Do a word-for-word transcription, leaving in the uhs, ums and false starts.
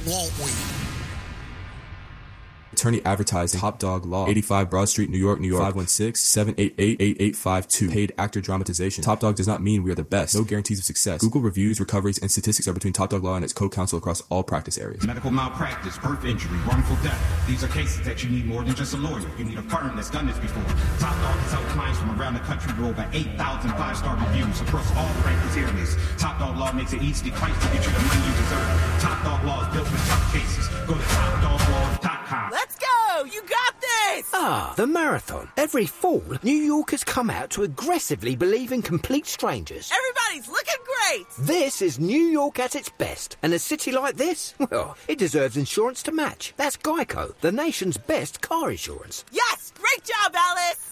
won't we? Attorney advertising. Top Dog Law. eighty-five Broad Street, New York, New York. five one six, seven eight eight, eight eight five two. Paid actor dramatization. Top Dog does not mean we are the best. No guarantees of success. Google reviews, recoveries, and statistics are between Top Dog Law and its co-counsel across all practice areas. Medical malpractice, birth injury, wrongful death. These are cases that you need more than just a lawyer. You need a firm that's done this before. Top Dog has helped clients from around the country with over eight thousand five-star reviews across all practice areas. Top Dog Law makes it easy to price to get you the money you deserve. Top Dog Law is built for tough cases. Go to top dog law dot com. Let's go! You got this! Ah, the marathon. Every fall, New Yorkers come out to aggressively believe in complete strangers. Everybody's looking great! This is New York at its best. And a city like this, well, it deserves insurance to match. That's Geico, the nation's best car insurance. Yes! Great job, Alice!